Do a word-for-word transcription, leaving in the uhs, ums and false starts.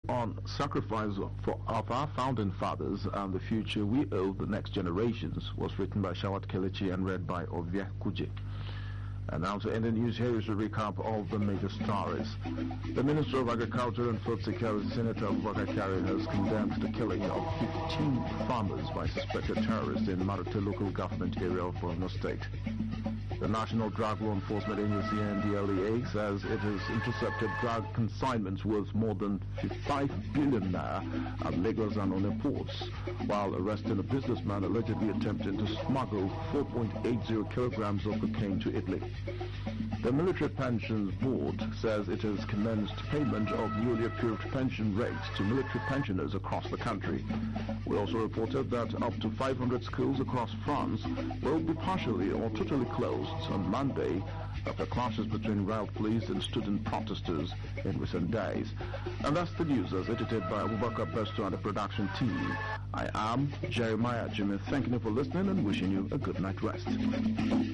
on sacrifice for, of our founding fathers and the future we owe the next generations was written by Shawat Kelechi and read by Ovia Kuje. And now to end the news, here is a recap of the major stories. The Minister of Agriculture and Food Security, Senator Abubakar Kyari, has condemned the killing of fifteen farmers by suspected terrorists in Marute local government area of Borno State. The National Drug Law Enforcement Agency, N D L E A, says it has intercepted drug consignments worth more than five billion naira at Lagos and Onne ports, while arresting a businessman allegedly attempting to smuggle four point eight zero kilograms of cocaine to Italy. The Military Pensions Board says it has commenced payment of newly approved pension rates to military pensioners across the country. We also reported that up to five hundred schools across France will be partially or totally closed on Monday after clashes between riot police and student protesters in recent days. And that's the news as edited by Abubakar Besto and the production team. I am Jeremiah Jimmy, thanking you for listening and wishing you a good night rest.